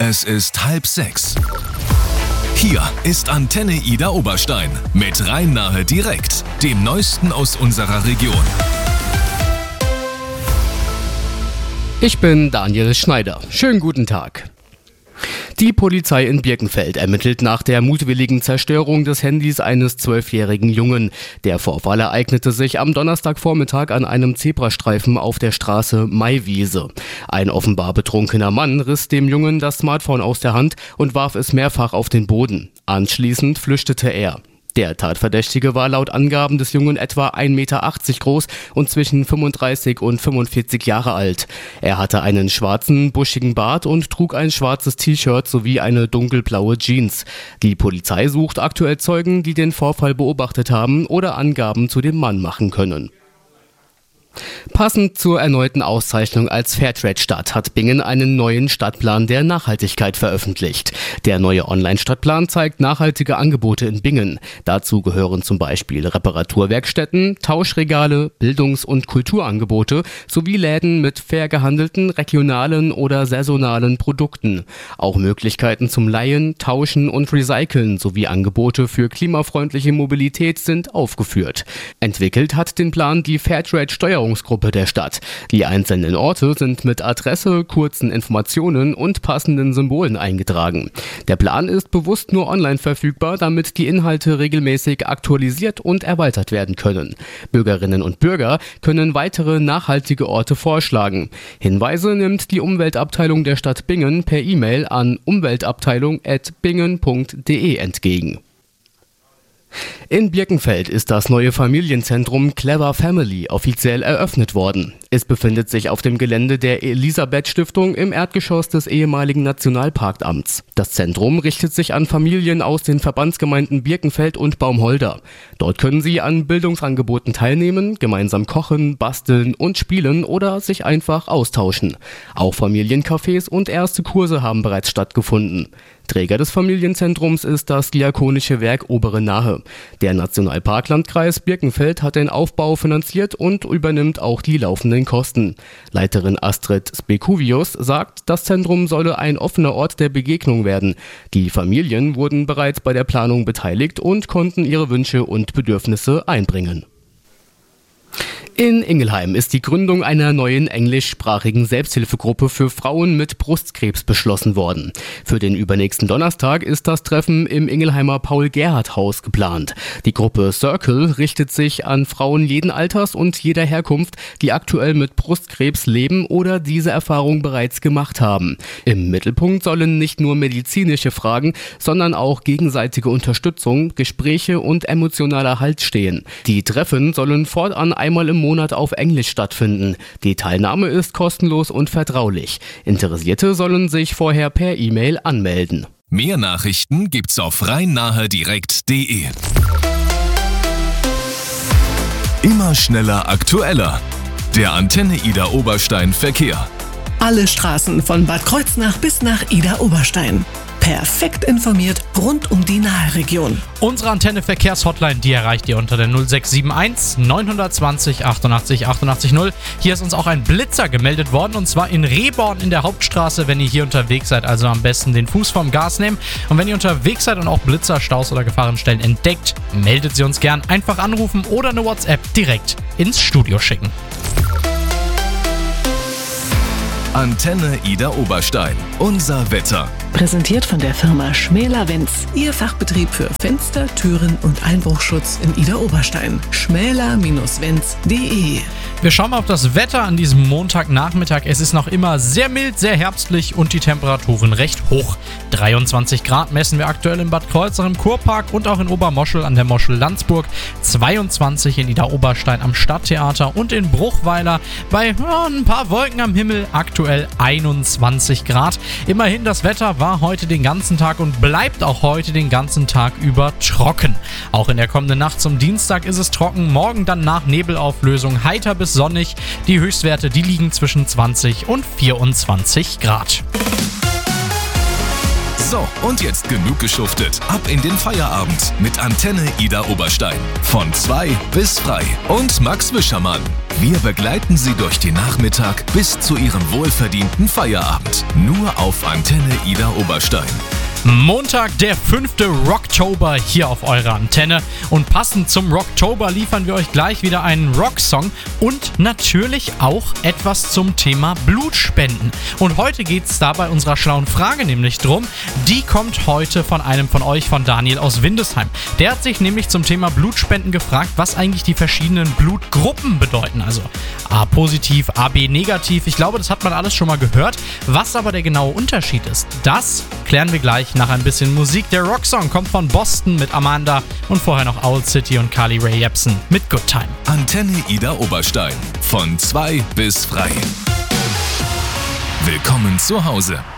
Es ist 5:30. Hier ist Antenne Ida Oberstein mit Rhein-Nahe direkt, dem Neuesten aus unserer Region. Ich bin Daniel Schneider. Schönen guten Tag. Die Polizei in Birkenfeld ermittelt nach der mutwilligen Zerstörung des Handys eines 12-jährigen Jungen. Der Vorfall ereignete sich am Donnerstagvormittag an einem Zebrastreifen auf der Straße Maiwiese. Ein offenbar betrunkener Mann riss dem Jungen das Smartphone aus der Hand und warf es mehrfach auf den Boden. Anschließend flüchtete er. Der Tatverdächtige war laut Angaben des Jungen etwa 1,80 Meter groß und zwischen 35 und 45 Jahre alt. Er hatte einen schwarzen, buschigen Bart und trug ein schwarzes T-Shirt sowie eine dunkelblaue Jeans. Die Polizei sucht aktuell Zeugen, die den Vorfall beobachtet haben oder Angaben zu dem Mann machen können. Passend zur erneuten Auszeichnung als Fairtrade-Stadt hat Bingen einen neuen Stadtplan der Nachhaltigkeit veröffentlicht. Der neue Online-Stadtplan zeigt nachhaltige Angebote in Bingen. Dazu gehören zum Beispiel Reparaturwerkstätten, Tauschregale, Bildungs- und Kulturangebote sowie Läden mit fair gehandelten, regionalen oder saisonalen Produkten. Auch Möglichkeiten zum Leihen, Tauschen und Recyceln sowie Angebote für klimafreundliche Mobilität sind aufgeführt. Entwickelt hat den Plan die Fairtrade-Steuerungsgruppe der Stadt. Die einzelnen Orte sind mit Adresse, kurzen Informationen und passenden Symbolen eingetragen. Der Plan ist bewusst nur online verfügbar, damit die Inhalte regelmäßig aktualisiert und erweitert werden können. Bürgerinnen und Bürger können weitere nachhaltige Orte vorschlagen. Hinweise nimmt die Umweltabteilung der Stadt Bingen per E-Mail an umweltabteilung@bingen.de entgegen. In Birkenfeld ist das neue Familienzentrum Clever Family offiziell eröffnet worden. Es befindet sich auf dem Gelände der Elisabeth-Stiftung im Erdgeschoss des ehemaligen Nationalparkamts. Das Zentrum richtet sich an Familien aus den Verbandsgemeinden Birkenfeld und Baumholder. Dort können sie an Bildungsangeboten teilnehmen, gemeinsam kochen, basteln und spielen oder sich einfach austauschen. Auch Familiencafés und erste Kurse haben bereits stattgefunden. Träger des Familienzentrums ist das Diakonische Werk Obere Nahe. Der Nationalparklandkreis Birkenfeld hat den Aufbau finanziert und übernimmt auch die laufenden Kosten. Leiterin Astrid Spekuvius sagt, das Zentrum solle ein offener Ort der Begegnung werden. Die Familien wurden bereits bei der Planung beteiligt und konnten ihre Wünsche und Bedürfnisse einbringen. In Ingelheim ist die Gründung einer neuen englischsprachigen Selbsthilfegruppe für Frauen mit Brustkrebs beschlossen worden. Für den übernächsten Donnerstag ist das Treffen im Ingelheimer Paul-Gerhardt-Haus geplant. Die Gruppe Circle richtet sich an Frauen jeden Alters und jeder Herkunft, die aktuell mit Brustkrebs leben oder diese Erfahrung bereits gemacht haben. Im Mittelpunkt sollen nicht nur medizinische Fragen, sondern auch gegenseitige Unterstützung, Gespräche und emotionaler Halt stehen. Die Treffen sollen fortan einmal im Monat auf Englisch stattfinden. Die Teilnahme ist kostenlos und vertraulich. Interessierte sollen sich vorher per E-Mail anmelden. Mehr Nachrichten gibt's auf rhein-nahe-direkt.de. Immer schneller, aktueller. Der Antenne Ida Oberstein Verkehr. Alle Straßen von Bad Kreuznach bis nach Ida Oberstein. Perfekt informiert rund um die Nahe-Region. Unsere Antenne-Verkehrshotline, die erreicht ihr unter der 0671 920 88 88 0. Hier ist uns auch ein Blitzer gemeldet worden, und zwar in Rehborn in der Hauptstraße. Wenn ihr hier unterwegs seid, also am besten den Fuß vom Gas nehmen. Und wenn ihr unterwegs seid und auch Blitzer, Staus oder Gefahrenstellen entdeckt, meldet sie uns gern. Einfach anrufen oder eine WhatsApp direkt ins Studio schicken. Antenne Ida Oberstein. Unser Wetter. Präsentiert von der Firma Schmäler-Wenz. Ihr Fachbetrieb für Fenster, Türen und Einbruchschutz in Ida Oberstein. schmäler-wenz.de. Wir schauen mal auf das Wetter an diesem Montagnachmittag. Es ist noch immer sehr mild, sehr herbstlich und die Temperaturen recht hoch. 23 Grad messen wir aktuell in Bad Kreuznach im Kurpark und auch in Obermoschel an der Moschel Landsburg. 22 in Ida Oberstein am Stadttheater und in Bruchweiler bei ein paar Wolken am Himmel. Aktuell 21 Grad. Immerhin, das Wetter war heute den ganzen Tag und bleibt auch heute den ganzen Tag über trocken. Auch in der kommenden Nacht zum Dienstag ist es trocken. Morgen dann nach Nebelauflösung heiter bis sonnig. Die Höchstwerte, die liegen zwischen 20 und 24 Grad. So, und jetzt genug geschuftet. Ab in den Feierabend mit Antenne Ida Oberstein. Von 2 bis frei. Und Max Wischermann. Wir begleiten Sie durch den Nachmittag bis zu Ihrem wohlverdienten Feierabend. Nur auf Antenne Ida Oberstein. Montag, der 5. Rocktober hier auf eurer Antenne. Und passend zum Rocktober liefern wir euch gleich wieder einen Rocksong und natürlich auch etwas zum Thema Blutspenden. Und heute geht es da bei unserer schlauen Frage nämlich drum. Die kommt heute von einem von euch, von Daniel aus Windesheim. Der hat sich nämlich zum Thema Blutspenden gefragt, was eigentlich die verschiedenen Blutgruppen bedeuten. Also A positiv, AB negativ. Ich glaube, das hat man alles schon mal gehört. Was aber der genaue Unterschied ist, das klären wir gleich nach ein bisschen Musik. Der Rocksong kommt von Boston mit Amanda und vorher noch Owl City und Carly Rae Jepsen mit Good Time. Antenne Ida Oberstein. Von 2 bis frei. Willkommen zu Hause.